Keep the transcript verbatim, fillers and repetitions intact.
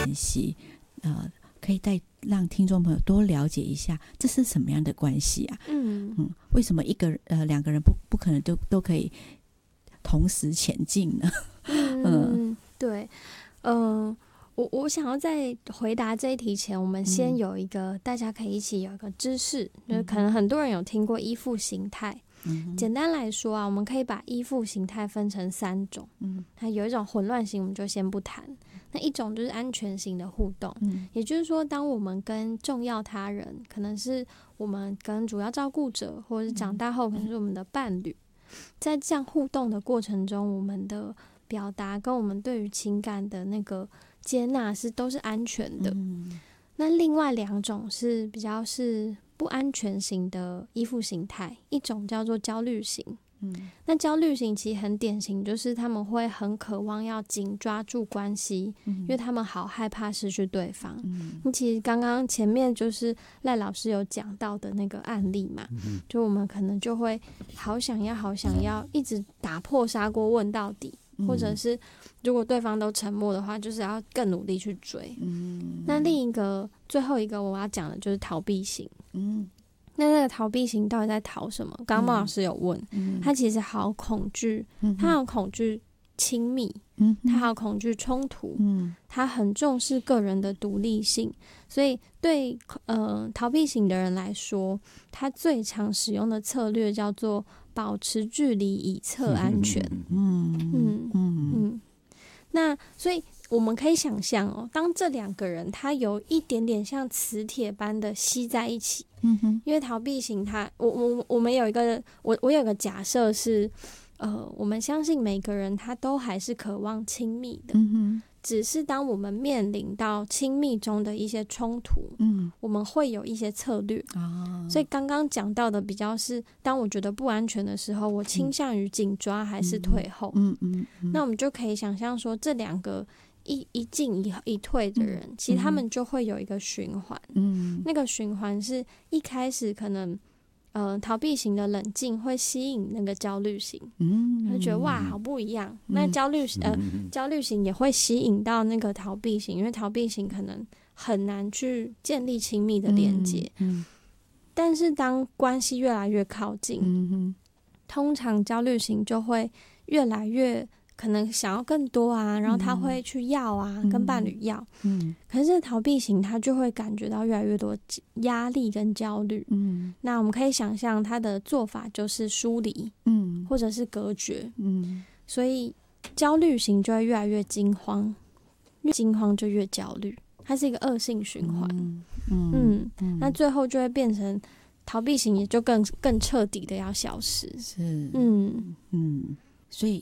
关系，呃，可以带让听众朋友多了解一下，这是什么样的关系啊？嗯嗯，为什么一个呃两个人不不可能都都可以同时前进呢？ 嗯，对，嗯、呃。我我想要在回答这一题前，我们先有一个、嗯、大家可以一起有一个知识，就是可能很多人有听过依附形态。嗯、简单来说啊，我们可以把依附形态分成三种。嗯，那有一种混乱型，我们就先不谈。那一种就是安全型的互动，嗯、也就是说，当我们跟重要他人，可能是我们跟主要照顾者，或者是长大后可能是我们的伴侣，在这样互动的过程中，我们的表达跟我们对于情感的那个接纳是都是安全的。嗯、那另外两种是比较是不安全型的依附形态，一种叫做焦虑型。嗯、那焦虑型其实很典型，就是他们会很渴望要紧抓住关系，嗯、因为他们好害怕失去对方。嗯、其实刚刚前面就是赖老师有讲到的那个案例嘛，嗯、就我们可能就会好想要好想要一直打破砂锅问到底，或者是如果对方都沉默的话，就是要更努力去追。嗯、那另一个最后一个我要讲的就是逃避型。嗯，那那个逃避型到底在逃什么？刚刚孟老师有问，嗯、他其实好恐惧，嗯、他好恐惧亲密，嗯、他好恐惧冲突，嗯、他很重视个人的独立性，所以对呃逃避型的人来说，他最常使用的策略叫做保持距离以测安全。嗯嗯嗯嗯。那所以我们可以想象哦，当这两个人他有一点点像磁铁般的吸在一起，嗯哼，因为逃避型他，我我我们有一个我我有个假设是，呃，我们相信每个人他都还是渴望亲密的，嗯哼。只是当我们面临到亲密中的一些冲突，嗯，我们会有一些策略啊。所以刚刚讲到的比较是，当我觉得不安全的时候，我倾向于紧抓还是退后。嗯嗯嗯嗯、那我们就可以想象说，这两个一一进一一退的人，嗯、其实他们就会有一个循环。嗯，那个循环是一开始可能。呃，逃避型的冷静会吸引那个焦虑型，嗯，就觉得哇，好不一样。嗯、那焦虑呃，焦虑型也会吸引到那个逃避型，因为逃避型可能很难去建立亲密的连接。嗯嗯、但是当关系越来越靠近，嗯、通常焦虑型就会越来越可能想要更多啊，然后他会去要啊，嗯、跟伴侣要。嗯，可是逃避型他就会感觉到越来越多压力跟焦虑。嗯，那我们可以想象他的做法就是疏离，嗯，或者是隔绝。嗯，所以焦虑型就会越来越惊慌，越惊慌就越焦虑，它是一个恶性循环。嗯 嗯, 嗯, 嗯，那最后就会变成逃避型，也就更更彻底的要消失。 是，嗯嗯，所以。